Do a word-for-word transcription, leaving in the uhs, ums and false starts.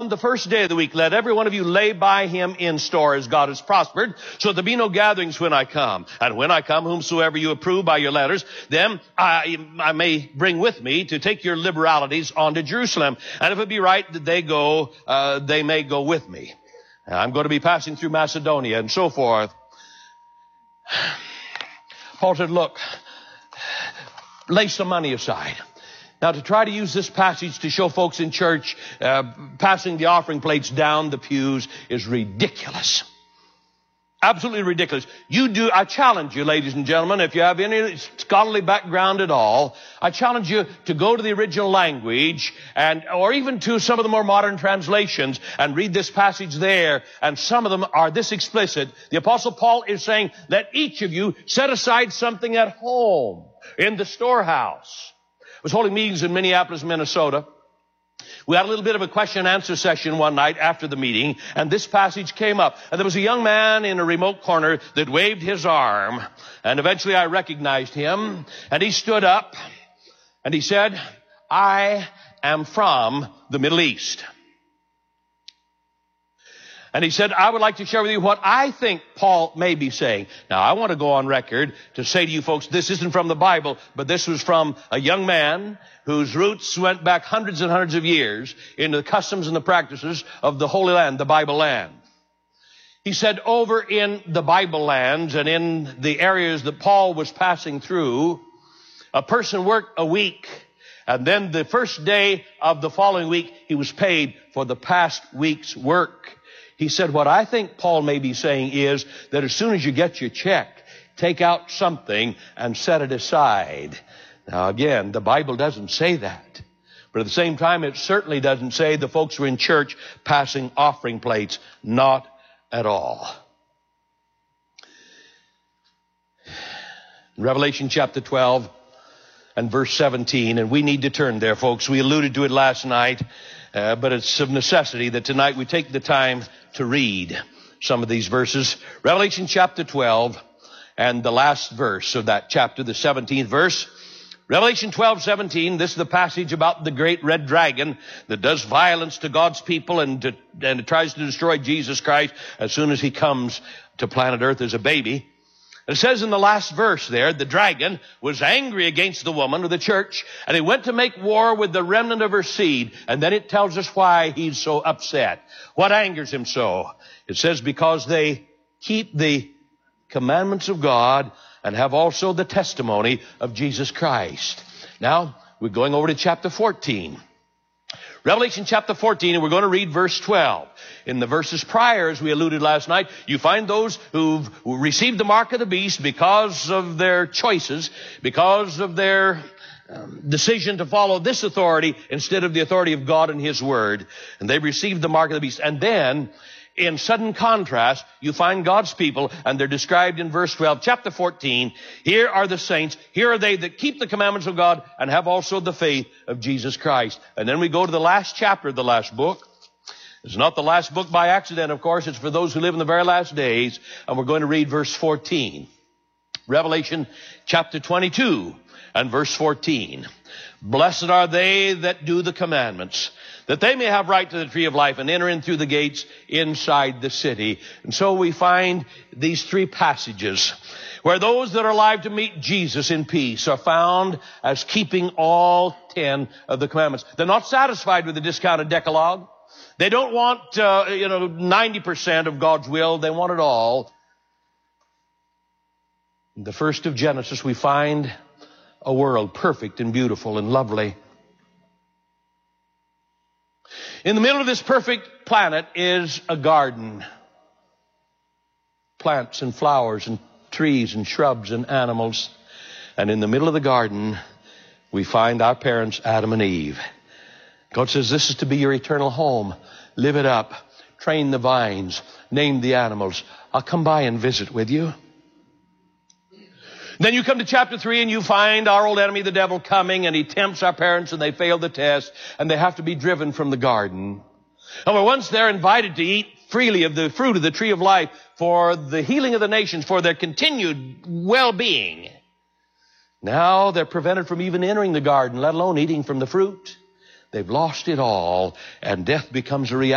on the first day of the week, let every one of you lay by him in store as God has prospered, so there be no gatherings when I come. And when I come, whomsoever you approve by your letters, then I, I may bring with me to take your liberalities on to Jerusalem. And if it be right that they go, uh, they may go with me. I'm going to be passing through Macedonia and so forth. Paul said, look, lay some money aside. Now, to try to use this passage to show folks in church uh, passing the offering plates down the pews is ridiculous. Absolutely ridiculous. You do, I challenge you, ladies and gentlemen, if you have any scholarly background at all, I challenge you to go to the original language and, or even to some of the more modern translations and read this passage there. And some of them are this explicit. The Apostle Paul is saying, let each of you set aside something at home in the storehouse. I was holding meetings in Minneapolis, Minnesota. We had a little bit of a question and answer session one night after the meeting, and this passage came up. And there was a young man in a remote corner that waved his arm, and eventually I recognized him, and he stood up, and he said, I am from the Middle East. And he said, I would like to share with you what I think Paul may be saying. Now, I want to go on record to say to you folks, this isn't from the Bible, but this was from a young man whose roots went back hundreds and hundreds of years into the customs and the practices of the Holy Land, the Bible land. He said over in the Bible lands and in the areas that Paul was passing through, a person worked a week, and then the first day of the following week, he was paid for the past week's work. He said, what I think Paul may be saying is that as soon as you get your check, take out something and set it aside. Now, again, the Bible doesn't say that. But at the same time, it certainly doesn't say the folks were in church passing offering plates. Not at all. Revelation chapter twelve and verse seventeen, and we need to turn there, folks. We alluded to it last night, uh, but it's of necessity that tonight we take the time to read some of these verses. Revelation chapter twelve and the last verse of that chapter, the seventeenth verse. Revelation twelve, seventeen, this is the passage about the great red dragon that does violence to God's people and, to, and it tries to destroy Jesus Christ as soon as he comes to planet Earth as a baby. It says in the last verse there, the dragon was angry against the woman of the church, and he went to make war with the remnant of her seed. And then it tells us why he's so upset. What angers him so? It says because they keep the commandments of God and have also the testimony of Jesus Christ. Now, we're going over to chapter fourteen. Revelation chapter fourteen, and we're going to read verse twelve. In the verses prior, as we alluded last night, you find those who've received the mark of the beast because of their choices, because of their um, decision to follow this authority instead of the authority of God and his word. And they've received the mark of the beast. And then, in sudden contrast, you find God's people, and they're described in verse twelve, chapter fourteen. Here are the saints. Here are they that keep the commandments of God and have also the faith of Jesus Christ. And then we go to the last chapter of the last book. It's not the last book by accident, of course. It's for those who live in the very last days. And we're going to read verse fourteen. Revelation chapter twenty-two and verse fourteen. Blessed are they that do the commandments, that they may have right to the tree of life and enter in through the gates inside the city. And so we find these three passages where those that are alive to meet Jesus in peace are found as keeping all ten of the commandments. They're not satisfied with the discounted Decalogue. They don't want, uh, you know, ninety percent of God's will. They want it all. In the first of Genesis, we find a world perfect and beautiful and lovely. In the middle of this perfect planet is a garden. Plants and flowers and trees and shrubs and animals. And in the middle of the garden, we find our parents, Adam and Eve. God says, this is to be your eternal home. Live it up. Train the vines. Name the animals. I'll come by and visit with you. Then you come to chapter three and you find our old enemy, the devil, coming, and he tempts our parents and they fail the test and they have to be driven from the garden. And once they're invited to eat freely of the fruit of the tree of life for the healing of the nations, for their continued well-being, now they're prevented from even entering the garden, let alone eating from the fruit. They've lost it all, and death becomes a reality.